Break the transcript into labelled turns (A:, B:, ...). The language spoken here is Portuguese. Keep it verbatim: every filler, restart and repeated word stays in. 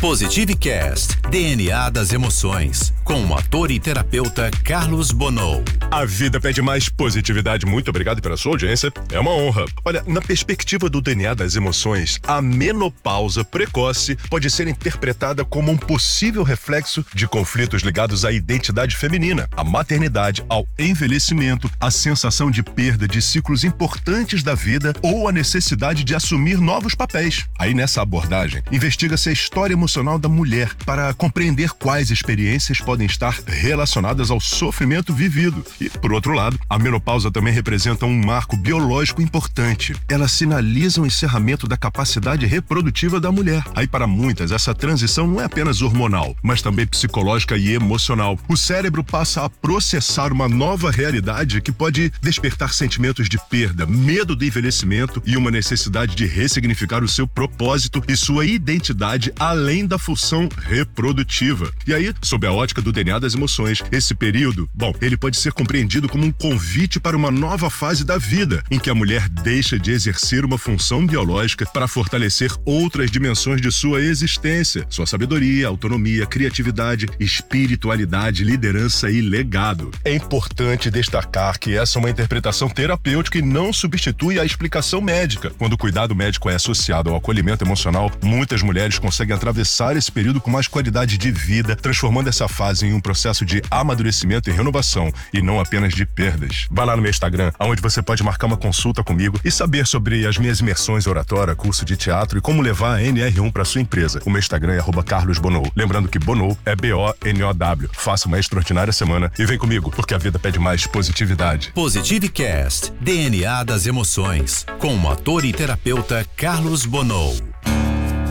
A: Positive Cast, D N A das emoções, com o ator e terapeuta Carlos Bonow.
B: A vida pede mais positividade. Muito obrigado pela sua audiência. É uma honra. Olha, na perspectiva do D N A das emoções, a menopausa precoce pode ser interpretada como um possível reflexo de conflitos ligados à identidade feminina, à maternidade, ao envelhecimento, à sensação de perda de ciclos importantes da vida ou a necessidade de assumir novos papéis. Aí, nessa abordagem, investiga-se a história emocional da mulher para compreender quais experiências podem estar relacionadas ao sofrimento vivido. E, por outro lado, a menopausa também representa um marco biológico importante. Ela sinaliza o encerramento da capacidade reprodutiva da mulher. Aí, para muitas, essa transição não é apenas hormonal, mas também psicológica e emocional. O cérebro passa a processar uma nova realidade que pode despertar sentimentos de perda, medo do envelhecimento e uma necessidade de ressignificar o seu propósito e sua identidade além da função reprodutiva. E aí, sob a ótica do D N A das emoções, esse período, bom, ele pode ser compreendido como um convite para uma nova fase da vida, em que a mulher deixa de exercer uma função biológica para fortalecer outras dimensões de sua existência, sua sabedoria, autonomia, criatividade, espiritualidade, liderança e legado. É importante destacar que essa é uma interpretação terapêutica e não substitui a explicação médica. Quando o cuidado médico é associado ao acolhimento emocional, muitas mulheres conseguem atravessar esse período com mais qualidade de vida, transformando essa fase em um processo de amadurecimento e renovação, e não apenas de perdas. Vá lá no meu Instagram, onde você pode marcar uma consulta comigo e saber sobre as minhas imersões oratória, curso de teatro e como levar a N R um para sua empresa. O meu Instagram é arroba Carlos Bonow. Lembrando que Bonow é B O N O W. Faça uma extraordinária semana e vem comigo, porque a vida pede mais positividade.
A: Positive Cast, D N A das emoções, com o ator e terapeuta Carlos Bonow.